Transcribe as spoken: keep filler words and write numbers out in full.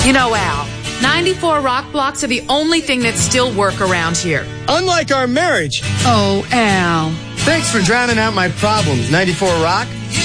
You know, Al, ninety-four rock blocks are the only thing that still work around here. Unlike our marriage. Oh, Al. Thanks for drowning out my problems, ninety-four Rock.